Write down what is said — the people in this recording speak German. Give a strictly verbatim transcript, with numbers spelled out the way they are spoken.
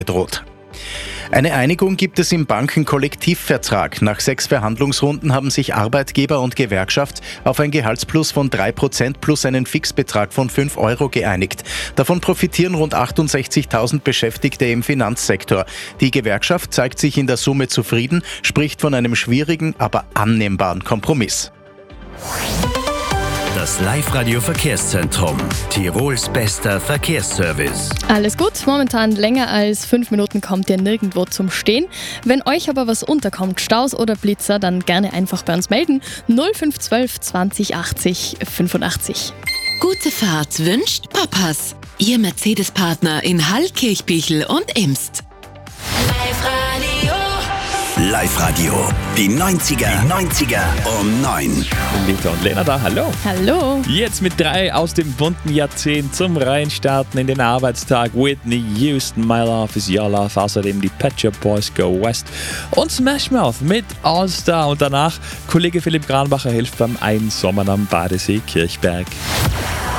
droht. Eine Einigung gibt es im Bankenkollektivvertrag. Nach sechs Verhandlungsrunden haben sich Arbeitgeber und Gewerkschaft auf ein Gehaltsplus von drei Prozent plus einen Fixbetrag von fünf Euro geeinigt. Davon profitieren rund achtundsechzigtausend Beschäftigte im Finanzsektor. Die Gewerkschaft zeigt sich in der Summe zufrieden, spricht von einem schwierigen, aber annehmbaren Kompromiss. Das Live-Radio-Verkehrszentrum. Tirols bester Verkehrsservice. Alles gut, momentan länger als fünf Minuten kommt ihr nirgendwo zum Stehen. Wenn euch aber was unterkommt, Staus oder Blitzer, dann gerne einfach bei uns melden. null fünf eins zwei zwanzig achtzig fünfundachtzig. Gute Fahrt wünscht Papas. Ihr Mercedes-Partner in Hall, Kirchbichel und Imst. Live-Radio. Die neunziger. Die neunziger um neun. Lita und Lena da, hallo. Hallo. Jetzt mit drei aus dem bunten Jahrzehnt zum Reinstarten in den Arbeitstag. Whitney Houston, My Love is Your Love. Außerdem die Pet Shop Boys Go West. Und Smash Mouth mit All Star. Und danach Kollege Philipp Granbacher hilft beim Einsommer am Badesee Kirchberg.